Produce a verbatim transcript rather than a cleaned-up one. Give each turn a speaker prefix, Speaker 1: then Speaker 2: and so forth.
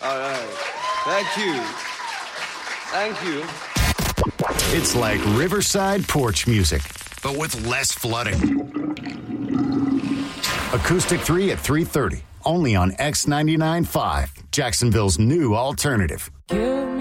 Speaker 1: All right. Thank you. Thank you.
Speaker 2: It's like Riverside porch music, but with less flooding. Acoustic three at three thirty, only on X ninety-nine point five, Jacksonville's new alternative.